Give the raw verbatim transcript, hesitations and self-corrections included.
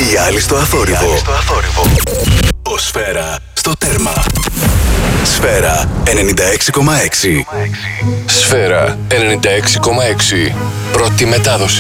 Οι άλλοι στο αθόρυβο. Ο Σφαίρα στο τέρμα. Σφαίρα ενενήντα έξι κόμμα έξι. Σφαίρα ενενήντα έξι κόμμα έξι. Πρώτη μετάδοση.